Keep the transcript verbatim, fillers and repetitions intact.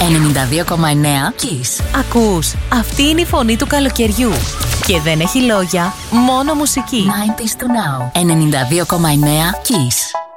ενενήντα δύο κόμμα εννέα Kiss. Ακούς, αυτή είναι η φωνή του καλοκαιριού. Και δεν έχει λόγια, μόνο μουσική. ενενήντα δύο κόμμα εννέα Kiss.